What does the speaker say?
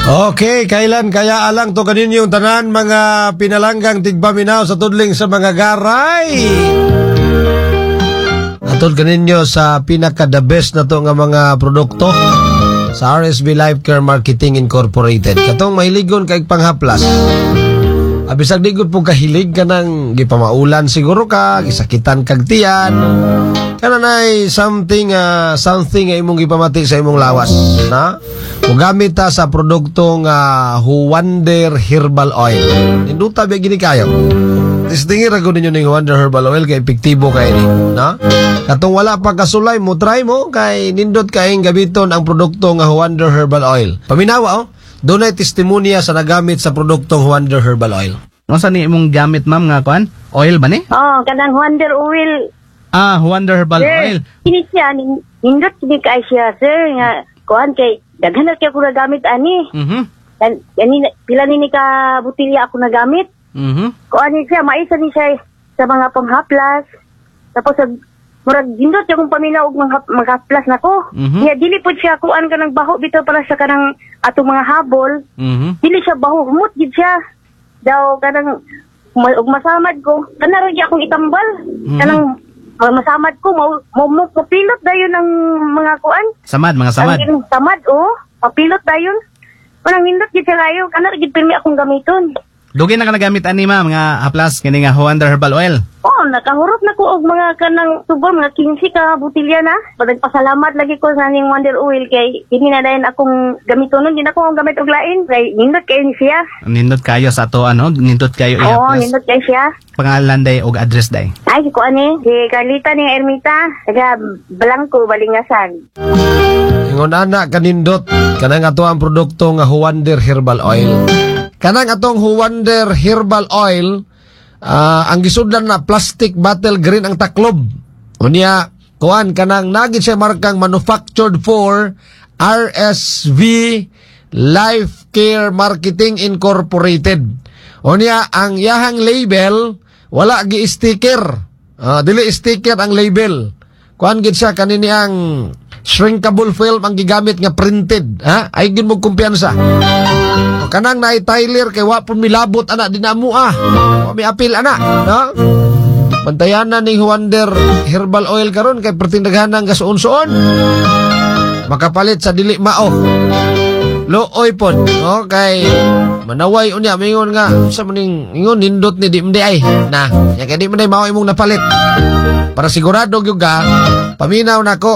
Okay, kailan kaya alang to kaninyong tanan mga pinalanggang tigpaminaw sa tudling sa mga garay. Atod kaninyo sa pinaka-the best na to nga mga produkto sa RSB Life Care Marketing Incorporated. Katong mahiligon kay panghaplas. Abisag digod po kahilig ka ng gipamaulan siguro ka, gisakitan kag tiyan. Kananay something nga imong gipamati sa imong lawas, na? Mugamit ta sa produktong Wonder Herbal Oil. Induta ba gini kayo? Tistingin rago ninyo ng Wonder Herbal Oil kay epektibo kay ni, na? Katong wala pa kasulay mo, try mo kay nindot kaing gabiton ang produktong Wonder Herbal Oil. Paminawa dunay testimonya sa nagamit sa produktong Wonder Herbal Oil. Ano sa ni imong gamit ma'am nga kuan? Oil ba ni? Oh, kanang Wonder Oil. Wonder Herbal Oil. Kini siya nindot kini kay siya sir nga kuan kay daghan na kay ko nagamit ani. Pila ni ka butilya ako nagamit. Kuan ni siya maisa ni siya sa mga panghaplas. Tapos murag gindot yung paminaw og mga haplas nako. Nya dili pud siya kuan kanang baho bitaw para sa kanang atong mga habol. Dili siya baho, humot gid siya. Daw kanang og masamad ko kana ra akong itambal. Kanang masamad ko mo pilot dayon ang mga kuan. Mga samad. Samad papilot dayon. Kanang nindot gid siya kayo, kana ra gid pirmi akong gamiton. Dugay na ka nagamit ani ma'am nga haplas kini nga Wonder Herbal Oil. Nakahurot na ko og mga kanang tubol mga 15 ka butilya na. Pasalamat lagi ko sa ning Wonder Oil kay kini na dayon akong gamiton din ako ang gamit og lain kay nindot kay siya. Nindot kayo sa to nindot kayo i-haplas. Nindot kay siya. Pangalan day og address day. Ay ko ani, si Carlita ni Ermita, taga Blanco, Balingasan. Ingon ana kanindot kanang ato ang produkto nga Wonder Herbal Oil. Kanang atong Wonder Herbal Oil, ang gisudlan na plastic bottle green ang taklob. Unya, kuan kanang nagit siya markang manufactured for RSV Life Care Marketing Incorporated. Unya, ang yahang label wala gi-sticker. Dili sticker ang label. Kuan gid siya kanini ang shrinkable film ang gigamit nga printed. Ay gid mo kumpiyansa. Kanang naay Tyler kay wa pun milabot ana dinamo Wa mi apil ana, no? Bantayan na ning Wonder Herbal Oil karon kay pertindaghan ng gasuon-suon. Makapalit sa dili mao. Looy pod, no? Kay manaway unya mingon nga sa maning ingon nindot ni di mdi ay. Na, nya kay di man mao imong napalit. Para sigurado gyud ka, paminaw nako